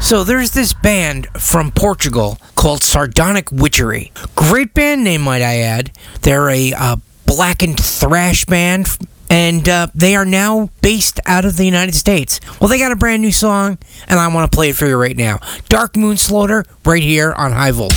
So there's this band from Portugal called Sardonic Witchery. Great band name, might I add. They're a blackened thrash band, and they are now based out of the United States. Well, they got a brand new song, and I want to play it for you right now. Dark Moon Slaughter, right here on High Voltage.